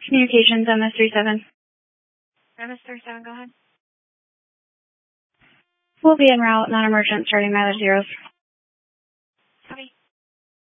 Communications, MS-37. MS-37, go ahead. We'll be en route, non-emergent, starting mileage zeros.